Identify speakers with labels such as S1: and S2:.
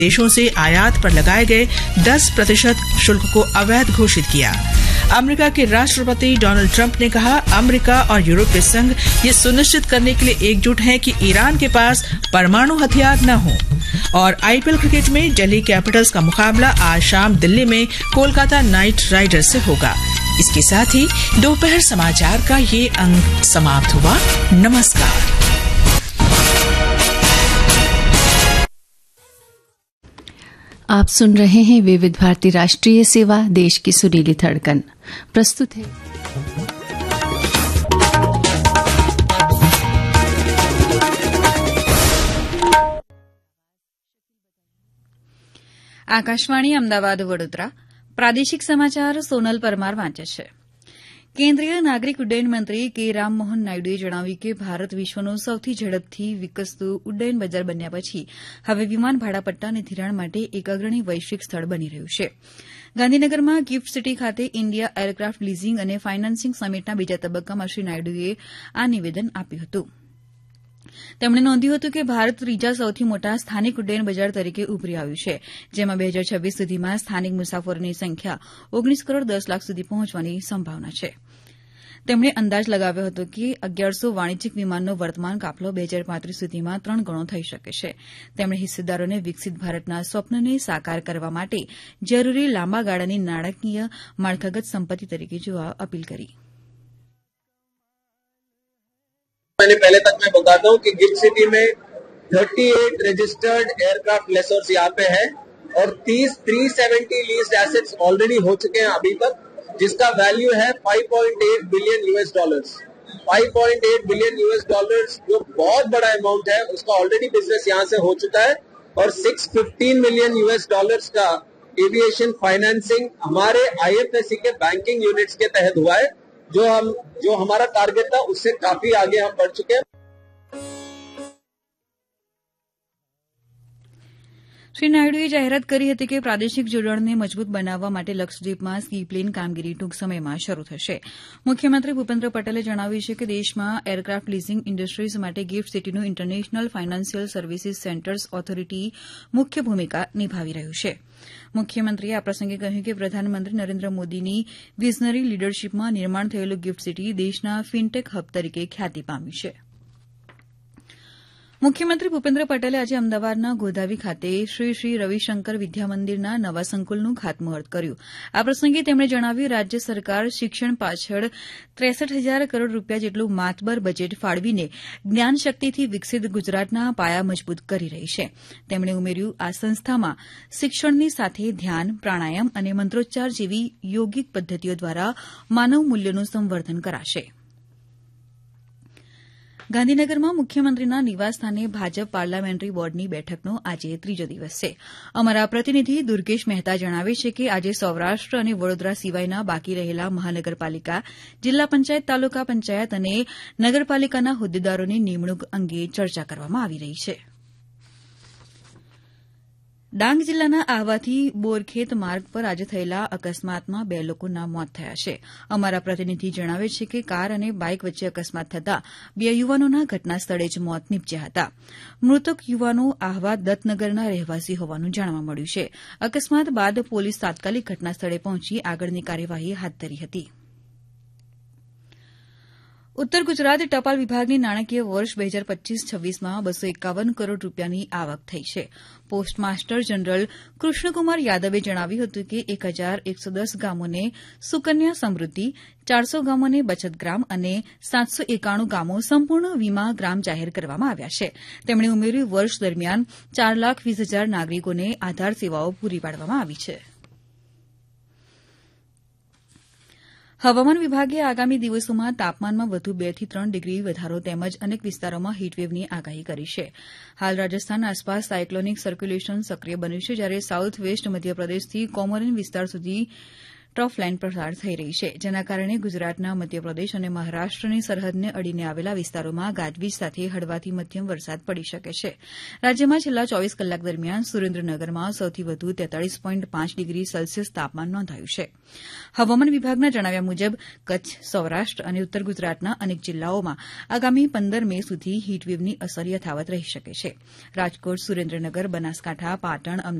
S1: देशों से आयात पर लगाए गए 10% शुल्क को अवैध घोषित किया। अमेरिका के राष्ट्रपति डोनाल्ड ट्रंप ने कहा, अमेरिका और यूरोपीय संघ ये सुनिश्चित करने के लिए एकजुट हैं कि ईरान के पास परमाणु हथियार न हो। और आईपीएल क्रिकेट में दिल्ली कैपिटल्स का मुकाबला आज शाम दिल्ली में कोलकाता नाइट राइडर्स से होगा। इसके साथ ही दोपहर समाचार का ये अंक समाप्त हुआ। नमस्कार।
S2: आप सुन रहे हैं विविध भारती राष्ट्रीय सेवा, देश की सुरीली धड़कन। प्रस्तुत है
S3: આકાશવાણી અમદાવાદ વડોદરા પ્રાદેશિક સમાચાર સોનલ પરમાર વાંચે છે। કેન્દ્રીય નાગરિક ઉડ્ડયન મંત્રી કે રામમોહન નાયડુએ જણાવ્યું કે ભારત વિશ્વનું સૌથી ઝડપથી વિકસતું ઉડ્ડયન બજાર બન્યા પછી હવે વિમાન ભાડાપટ્ટા અને ધિરાણ માટે એક અગ્રણી વૈશ્વિક સ્થળ બની રહ્યું છે। ગાંધીનગરમાં ગિફ્ટ સિટી ખાતે ઇન્ડિયા એરક્રાફ્ટ લીઝિંગ અને ફાઇનાન્સિંગ સમિટના બીજા તબક્કામાં શ્રી નાયડુએ આ નિવેદન આપ્યું હતું। તેમણે નોંધ્યું હતું કે ભારત ત્રીજા સૌથી મોટા સ્થાનિક ઉડ્ડયન બજાર તરીકે ઉભરી આવ્યું છે, જેમાં 2026 સુધીમાં સ્થાનિક મુસાફરોની સંખ્યા 19 કરોડ 10 લાખ સુધી પહોંચવાની સંભાવના છે। તેમણે અંદાજ લગાવ્યો હતો કે 1100 વાણિજ્યિક વિમાનનો વર્તમાન કાફલો 2035 સુધીમાં 3 ગણો થઈ શકે છે। તેમણે હિસ્સેદારોને વિકસિત ભારતના સ્વપ્નને સાકાર કરવા માટે જરૂરી લાંબા ગાળાની નાણાકીય માળખાગત સંપત્તિ તરીકે જોવા અપીલ કરી।
S4: पहले तक मैं बताता हूँ कि गिफ्ट सिटी में 38 रजिस्टर्ड एयरक्राफ्ट लेसर्स यहाँ पे है और 370 लीज्ड एसेट्स ऑलरेडी हो चुके हैं अभी तक, जिसका वैल्यू है $5.8 बिलियन। 5.8 बिलियन US जो बहुत बड़ा अमाउंट है, उसका ऑलरेडी बिजनेस यहाँ से हो चुका है। और $615 मिलियन का एविएशन फाइनेंसिंग हमारे IFSC के बैंकिंग यूनिट्स के तहत हुआ है, जो हमारा टारगेट था उससे काफी आगे हम बढ़ चुके हैं।
S3: શ્રી નાયડુએ જાહેરાત કરી હતી કે પ્રાદેશિક જોડાણને મજબૂત બનાવવા માટે લક્ષદ્વીપમાં સી પ્લેન કામગીરી ટૂંક સમયમાં શરૂ થશે। મુખ્યમંત્રી ભૂપેન્દ્ર પટેલે જણાવ્યું છે કે દેશમાં એરક્રાફ્ટ લીઝિંગ ઇન્ડસ્ટ્રીઝ માટે gift સિટીનું international financial services centres authority મુખ્ય ભૂમિકા નિભાવી રહ્યું છે। મુખ્યમંત્રીએ આ પ્રસંગે કહ્યું કે પ્રધાનમંત્રી નરેન્દ્ર મોદીની વિઝનરી લીડરશીપમાં નિર્માણ થયેલું ગિફ્ટ સિટી દેશના ફિનટેક હબ તરીકે ખ્યાતિ પામ્યું છે। મુખ્યમંત્રી ભૂપેન્દ્ર પટેલે આજે અમદાવાદના ગોધાવી ખાતે શ્રી રવિશંકર વિદ્યામંદિરના નવા સંકુલનું ખાતમુહૂર્ત કર્યું। આ પ્રસંગે તેમણે જણાવ્યું, રાજ્ય સરકાર શિક્ષણ પાછળ 63,000 કરોડ રૂપિયા જેટલું માતબર બજેટ ફાળવીને જ્ઞાનશક્તિથી વિકસિત ગુજરાતના પાયા મજબૂત કરી રહી છે। તેમણે ઉમેર્યું, આ સંસ્થામાં શિક્ષણની સાથે ધ્યાન, પ્રાણાયામ અને મંત્રોચ્ચાર જેવી યોગિક પદ્ધતિઓ દ્વારા માનવ મૂલ્યોનું સંવર્ધન કરાશે। ગાંધીનગરમાં મુખ્યમંત્રીના નિવાસસ્થાને ભાજપ પાર્લામેન્ટરી બોર્ડની બેઠકનો આજે ત્રીજો દિવસ છે। અમારા પ્રતિનિધિ દુર્ગેશ મહેતા જણાવે છે કે આજે સૌરાષ્ટ્ર અને વડોદરા સિવાયના બાકી રહેલા મહાનગરપાલિકા, જિલ્લા પંચાયત, તાલુકા પંચાયત અને નગરપાલિકાના હોદ્દેદારોની નિમણૂક અંગે ચર્ચા કરવામાં આવી રહી છે। ડાંગ જિલ્લાના આહવાથી બોરખેત માર્ગ પર આજે થયેલા અકસ્માતમાં 2 લોકોના મોત થયા છે। અમારા પ્રતિનિધિ જણાવે છે કે કાર અને બાઇક વચ્ચે અકસ્માત થતાં 2 યુવાનોના ઘટના સ્થળે જ મોત નીપજ્યા હતા। મૃતક યુવાનો આહવા દત્તનગરના રહેવાસી હોવાનું જાણવા મળ્યું છે। અકસ્માત બાદ પોલીસ તાત્કાલિક ઘટના સ્થળે પહોંચી આગળની કાર્યવાહી હાથ ધરી હતી। ઉત્તર ગુજરાત ટપાલ વિભાગની નાણાકીય વર્ષ 2025-26માં 251 કરોડ રૂપિયાની આવક થઈ છે। પોસ્ટ માસ્ટર જનરલ કૃષ્ણકુમાર યાદવે જણાવ્યું હતું કે 1,110 ગામોને સુકન્યા સમૃદ્ધિ, 400 ગામોને બચત ગ્રામ અને 791 ગામો સંપૂર્ણ વીમા ગ્રામ જાહેર કરવામાં આવ્યા છે। તેમણે ઉમેર્યું, વર્ષ દરમિયાન 4,20,000 નાગરિકોને આધાર સેવાઓ પૂરી પાડવામાં આવી છે। હવામાન વિભાગે આગામી દિવસોમાં તાપમાનમાં વધુ 2 થી 3 ડિગ્રી વધારો તેમજ અનેક વિસ્તારોમાં હીટવેવની આગાહી કરી છે। હાલ રાજસ્થાન આસપાસ સાયક્લોનિક સર્ક્યુલેશન સક્રિય બન્યું છે, જ્યારે સાઉથ વેસ્ટ મધ્યપ્રદેશથી કોમોરિન વિસ્તાર સુધી ટ્રફ લાઇન પસાર થઈ રહી છે જેના કારણે ગુજરાતના મધ્યપ્રદેશ અને મહારાષ્ટ્રની સરહદને અડીને આવેલા વિસ્તારોમાં ગાજવીજ સાથે હળવાથી મધ્યમ વરસાદ પડી શકે છે રાજ્યમાં છેલ્લા 24 કલાક દરમિયાન સુરેન્દ્રનગરમાં સૌથી વધુ 43.5 ડિગ્રી સેલ્સિયસ તાપમાન નોંધાયું છે હવામાન વિભાગના જણાવ્યા મુજબ કચ્છ સૌરાષ્ટ્ર અને ઉત્તર ગુજરાતના અનેક જિલ્લાઓમાં આગામી 15 મે સુધી હીટવેવની અસર યથાવત રહી શકે છે રાજકોટ સુરેન્દ્રનગર બનાસકાંઠા પાટણ